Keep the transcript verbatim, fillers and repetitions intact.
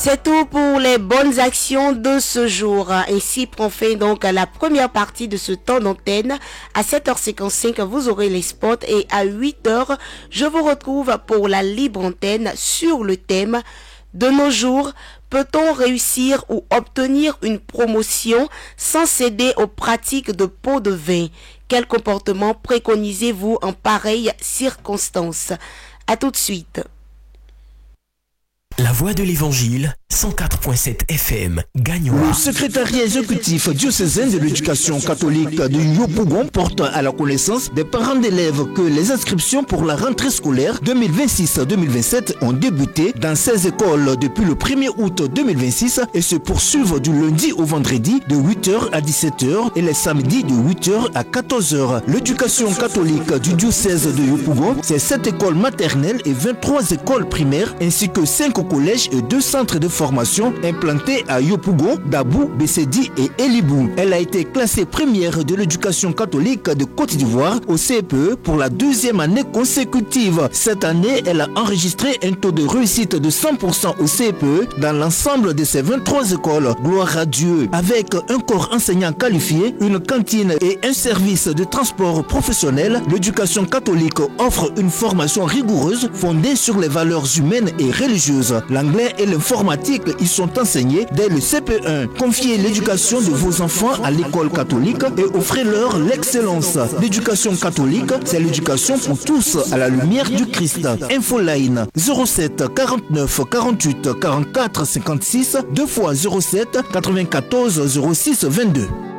C'est tout pour les bonnes actions de ce jour. Ainsi prend fin donc la première partie de ce temps d'antenne. À sept heures cinquante-cinq, vous aurez les spots et à huit heures, je vous retrouve pour la libre antenne sur le thème de nos jours. Peut-on réussir ou obtenir une promotion sans céder aux pratiques de pot de vin? Quel comportement préconisez-vous en pareille circonstance? À tout de suite. La voix de l'évangile, cent quatre virgule sept F M, Gagnoa. Le secrétariat exécutif diocésain de l'éducation catholique de Yopougon porte à la connaissance des parents d'élèves que les inscriptions pour la rentrée scolaire deux mille vingt-six deux mille vingt-sept ont débuté dans seize écoles depuis le premier août deux mille vingt-six et se poursuivent du lundi au vendredi de huit heures à dix-sept heures et les samedis de huit heures à quatorze heures. L'éducation catholique du diocèse de Yopougon, c'est sept écoles maternelles et vingt-trois écoles primaires ainsi que cinq collèges et deux centres de formation implantés à Yopougon, Dabou, Bessedi et Elibou. Elle a été classée première de l'éducation catholique de Côte d'Ivoire au C P E pour la deuxième année consécutive. Cette année, elle a enregistré un taux de réussite de cent pour cent au C P E dans l'ensemble de ses vingt-trois écoles. Gloire à Dieu. Avec un corps enseignant qualifié, une cantine et un service de transport professionnel, l'éducation catholique offre une formation rigoureuse fondée sur les valeurs humaines et religieuses. L'anglais et l'informatique y sont enseignés dès le C P un. Confiez l'éducation de vos enfants à l'école catholique et offrez-leur l'excellence. L'éducation catholique, c'est l'éducation pour tous à la lumière du Christ. Infoline zéro sept quarante-neuf quarante-huit quarante-quatre cinquante-six deux fois zéro sept quatre-vingt-quatorze zéro six vingt-deux.